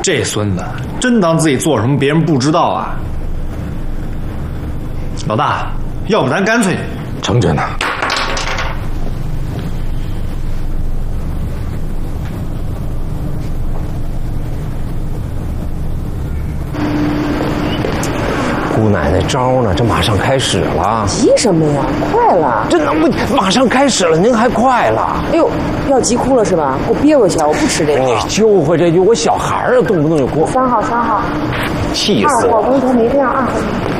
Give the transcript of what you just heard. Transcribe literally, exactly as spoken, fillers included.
这孙子真当自己做什么别人不知道啊！老大，要不咱干脆成真呢？姑奶奶招呢？这马上开始了。 急什么呀？快了！ 这能不马上开始了？您还快了？ 哎呦，要急哭了是吧？给我憋回去，我不吃这个。 你就会这句，我小孩儿啊，动不动就哭。 三号，三号， 气死我！ 二号龙头没亮，二号。